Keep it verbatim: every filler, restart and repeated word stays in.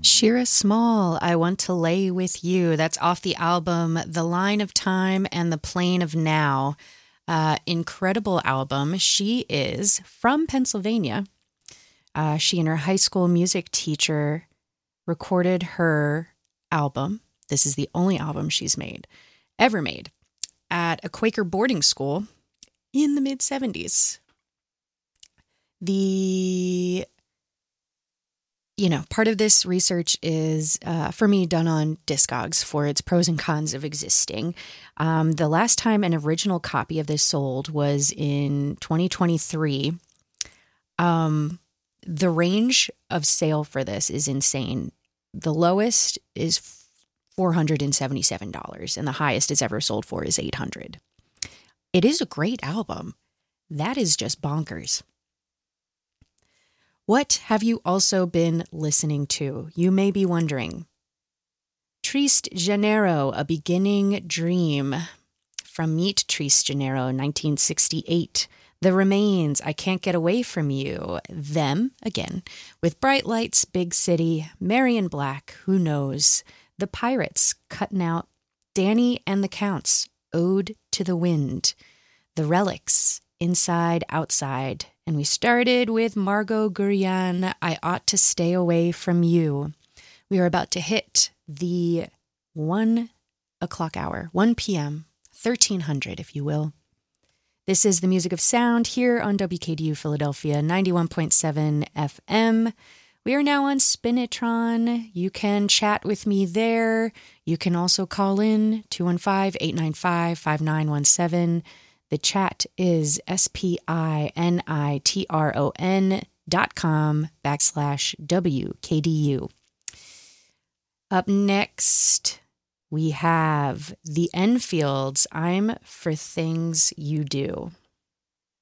Shira Small, I Want to Lay With You. That's off the album The Line of Time and the Plane of Now. Uh, incredible album. She is from Pennsylvania. Uh, she and her high school music teacher recorded her album. This is the only album she's made, ever made, at a Quaker boarding school in the mid-seventies. The You know, part of this research is, uh, for me, done on Discogs for its pros and cons of existing. Um, the last time an original copy of this sold was in twenty twenty-three. Um, the range of sale for this is insane. The lowest is four hundred seventy-seven dollars, and the highest it's ever sold for is eight hundred dollars. It is a great album. That is just bonkers. What have you also been listening to? You may be wondering. Triste Janeiro, A Beginning Dream, from Meet Triste Janeiro, nineteen sixty-eight. The Remains, I Can't Get Away From You. Them, again, with Bright Lights, Big City, Marion Black, Who Knows? The Pirates, Cutting Out, Danny and the Counts, Ode to the Wind. The Relics, Inside, Outside. And we started with Margot Guryan, I Ought to Stay Away From You. We are about to hit the one o'clock hour, one p.m., thirteen hundred, if you will. This is the Music of Sound here on W K D U Philadelphia, ninety-one point seven F M. We are now on Spinitron. You can chat with me there. You can also call in two one five, eight nine five, five nine one seven. The chat is S-P-I-N-I-T-R-O-N dot com backslash W-K-D-U. Up next, we have the Enfields, I'm for Things You Do.